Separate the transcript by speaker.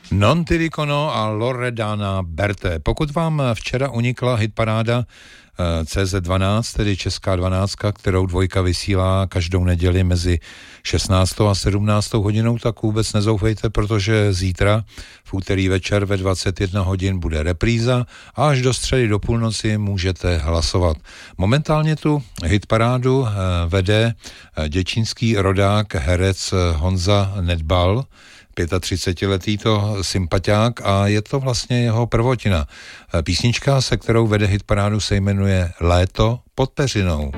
Speaker 1: Non ti dicono a Loredana Berté. Pokud vám včera unikla hitparáda CZ12, tedy Česká 12, kterou Dvojka vysílá každou neděli mezi 16. a 17. hodinou, tak vůbec nezoufejte, protože zítra v úterý večer ve 21 hodin bude repríza a až do středy do půlnoci můžete hlasovat. Momentálně tu hitparádu vede děčínský rodák, herec Honza Nedbal, 35letý to sympatiák, a je to vlastně jeho prvotina. Písnička, se kterou vede hitparádu, se jmenuje Léto pod peřinou.